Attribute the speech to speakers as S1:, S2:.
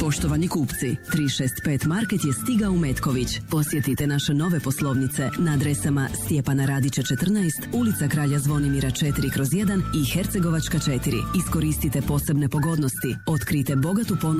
S1: Poštovani kupci, 365 Market je stigao u Metković. Posjetite naše nove poslovnice na adresama Stjepana Radića 14, ulica Kralja Zvonimira 4/1 i Hercegovačka 4. Iskoristite posebne pogodnosti. Otkrite bogatu ponudu